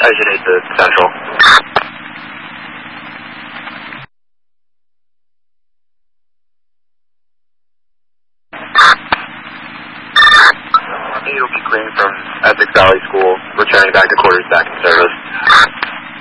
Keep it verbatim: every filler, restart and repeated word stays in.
Vision eight to Central. You'll be clean from Essex Valley School, returning back to quarters back in service.